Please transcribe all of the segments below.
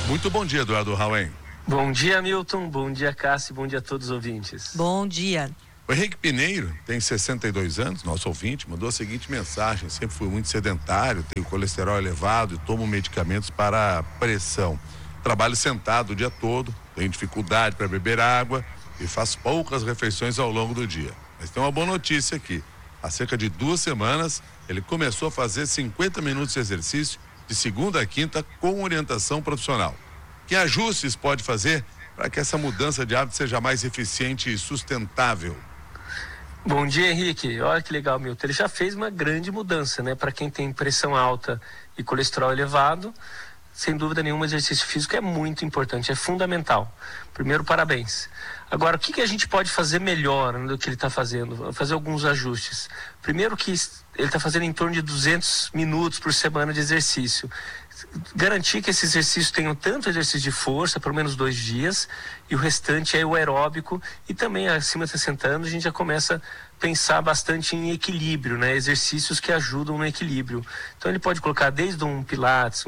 Muito bom dia, Eduardo Rauen. Bom dia, Milton. Bom dia, Cássio. Bom dia a todos os ouvintes. Bom dia. O Henrique Pineiro tem 62 anos, nosso ouvinte, mandou a seguinte mensagem: sempre fui muito sedentário, tenho colesterol elevado e tomo medicamentos para pressão. Trabalho sentado o dia todo, tenho dificuldade para beber água e faço poucas refeições ao longo do dia. Mas tem uma boa notícia aqui. Há cerca de 2 semanas, ele começou a fazer 50 minutos de exercício de segunda a quinta com orientação profissional. Que ajustes pode fazer para que essa mudança de hábito seja mais eficiente e sustentável? Bom dia, Henrique. Olha que legal, Milton. Ele já fez uma grande mudança, né? Para quem tem pressão alta e colesterol elevado, sem dúvida nenhuma, o exercício físico é muito importante, é fundamental. Primeiro, parabéns. Agora, o que a gente pode fazer melhor do que ele está fazendo? Vou fazer alguns ajustes. Primeiro, que ele está fazendo em torno de 200 minutos por semana de exercício. Garantir que esse exercício tenha tanto exercício de força, pelo menos 2 dias, e o restante é o aeróbico. E também, acima de 60 anos, a gente já começa a pensar bastante em equilíbrio, né? Exercícios que ajudam no equilíbrio. Então ele pode colocar desde um pilates,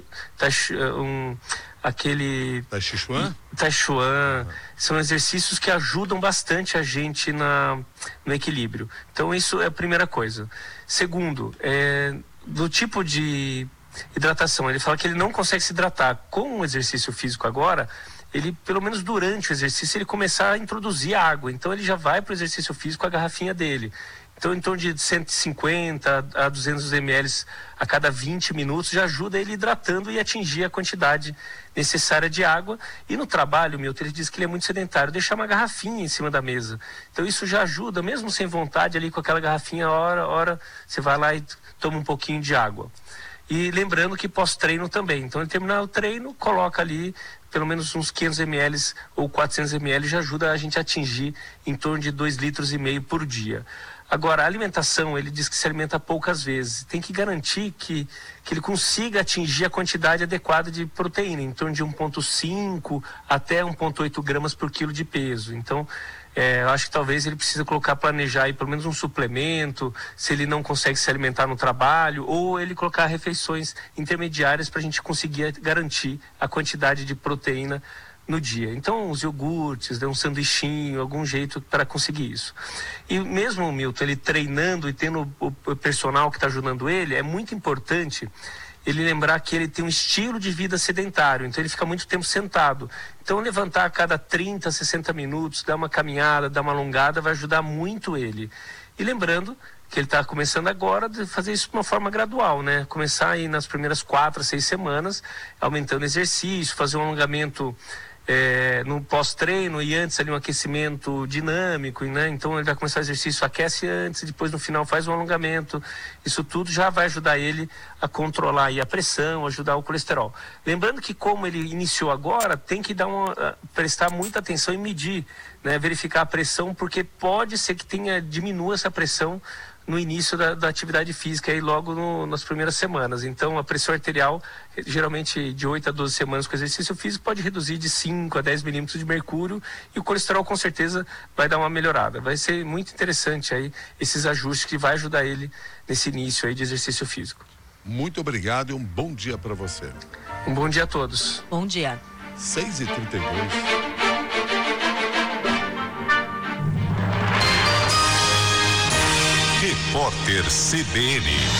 aquele Tai Chi Chuan? Tai Chuan. São exercícios que ajudam bastante a gente no equilíbrio. Então isso é a primeira coisa. Segundo, do tipo de hidratação. Ele fala que ele não consegue se hidratar com o exercício físico agora. Ele, pelo menos durante o exercício, ele começar a introduzir água. Então ele já vai para o exercício físico com a garrafinha dele. Então, em torno de 150 a 200 ml a cada 20 minutos já ajuda ele hidratando e atingir a quantidade necessária de água. E no trabalho, Milton, ele diz que ele é muito sedentário, deixar uma garrafinha em cima da mesa. Então isso já ajuda, mesmo sem vontade, ali com aquela garrafinha, hora você vai lá e toma um pouquinho de água. E lembrando que pós-treino também. Então, ele terminar o treino, coloca ali pelo menos uns 500 ml ou 400 ml, já ajuda a gente a atingir em torno de 2,5 litros por dia. Agora, a alimentação, ele diz que se alimenta poucas vezes. Tem que garantir que ele consiga atingir a quantidade adequada de proteína, em torno de 1,5 até 1,8 gramas por quilo de peso. Então, eu acho que talvez ele precisa planejar aí pelo menos um suplemento, se ele não consegue se alimentar no trabalho, ou ele colocar refeições intermediárias para a gente conseguir garantir a quantidade de proteína no dia. Então, os iogurtes, um sanduichinho, algum jeito para conseguir isso. E mesmo o Milton, ele treinando e tendo o personal que está ajudando ele, é muito importante ele lembrar que ele tem um estilo de vida sedentário, então ele fica muito tempo sentado. Então levantar a cada 30, 60 minutos, dar uma caminhada, dar uma alongada, vai ajudar muito ele. E lembrando que ele está começando agora a fazer isso de uma forma gradual, né? Começar aí nas primeiras 4 a 6 semanas, aumentando o exercício, fazer um alongamento no pós-treino e antes ali um aquecimento dinâmico, né? Então ele vai começar o exercício, aquece antes, depois no final faz um alongamento. Isso tudo já vai ajudar ele a controlar aí a pressão, ajudar o colesterol. Lembrando que como ele iniciou agora, tem que prestar muita atenção e medir, né? Verificar a pressão, porque pode ser que diminua essa pressão no início da atividade física, aí logo nas primeiras semanas. Então, a pressão arterial, geralmente de 8 a 12 semanas com exercício físico, pode reduzir de 5 a 10 milímetros de mercúrio, e o colesterol, com certeza, vai dar uma melhorada. Vai ser muito interessante aí esses ajustes que vai ajudar ele nesse início aí de exercício físico. Muito obrigado e um bom dia para você. Um bom dia a todos. Bom dia. 6h32. Repórter CBN.